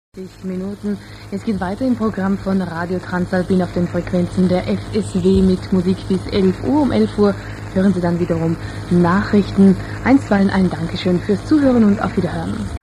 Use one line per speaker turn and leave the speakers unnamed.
Minuten. Es geht weiter im Programm von Radio Transalpin auf den Frequenzen der FSW mit Musik bis 11 Uhr. Um 11 Uhr hören Sie dann wiederum Nachrichten. Einstweilen ein Dankeschön fürs Zuhören und auf Wiederhören.